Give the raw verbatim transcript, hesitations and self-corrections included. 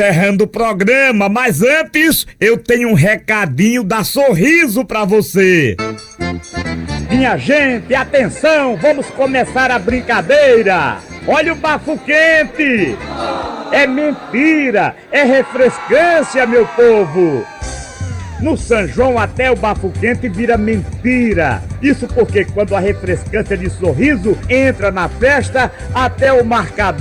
Encerrando o programa, mas antes eu tenho um recadinho da Sorriso pra você. Minha gente, atenção, vamos começar a brincadeira. Olha o bafo quente. É mentira, é refrescância, meu povo. No São João até o bafo quente vira mentira. Isso porque quando a refrescância de Sorriso entra na festa, até o marcador